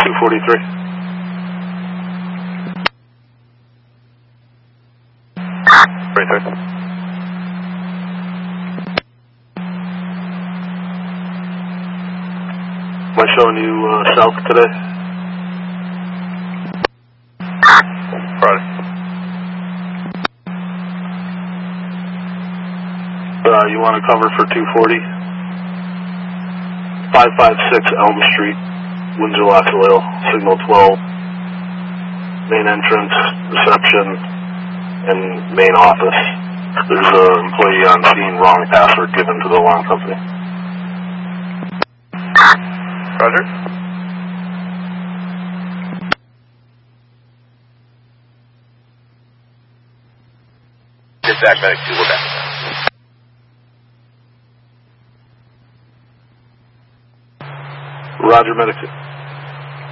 243. Right there. Am I showing you south today? Right. You want to cover for 240? 556 Elm Street, Windsor Locks Oil, signal 12, main entrance, reception, and main office. There's an employee on scene, wrong password given to the alarm company. Roger. Dispatch medic 2, we're back. Roger, medic 2.